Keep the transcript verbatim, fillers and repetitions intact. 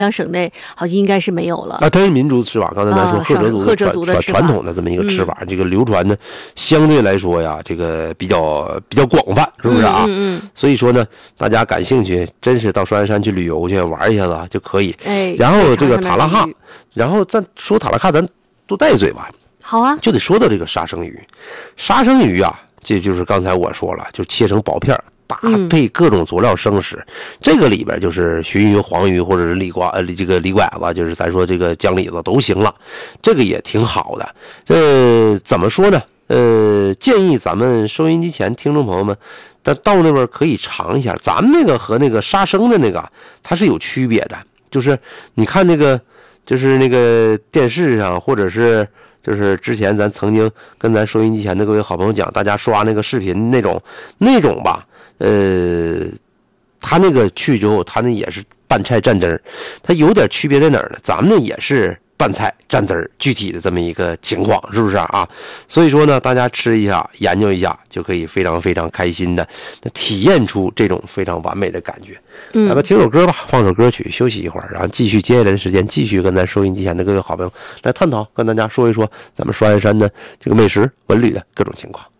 阳省内好像应该是没有了啊，它是民族吃法。刚才咱说赫哲族赫哲族的传传统的这么一个吃法，嗯、这个流传呢，相对来说呀，这个比较比较广泛，是不是啊？ 嗯嗯。 所以说呢，大家感兴趣，真是到双鸭山去旅游去玩一下子就可以。 哎。 然后这个塔拉哈，然后咱说塔拉哈，咱多带一嘴吧。 好啊。 就得说到这个沙生鱼，沙生鱼啊，这就是刚才我说了，就切成薄片。搭配各种佐料生食，嗯、这个里边就是鲟鱼、黄鱼或者是李瓜呃这个李拐子，就是咱说这个江里子都行了，这个也挺好的。呃，怎么说呢？呃，建议咱们收音机前听众朋友们，但到那边可以尝一下，咱们那个和那个沙生的那个它是有区别的，就是你看那个就是那个电视上或者是。就是之前咱曾经跟咱收音机前的各位好朋友讲，大家刷那个视频那种那种吧，呃，他那个去之后，他那也是拌菜蘸汁儿，他有点区别在哪儿呢？咱们那也是拌菜蘸汁儿，具体的这么一个情况，是不是啊？所以说呢，大家吃一下，研究一下，就可以非常非常开心的体验出这种非常完美的感觉。 嗯， 来吧，听首歌吧，放首歌曲，休息一会儿，然后继续接下来的时间，继续跟咱收音机前的各位好朋友来探讨，跟大家说一说咱们双鸭山的这个美食文旅的各种情况。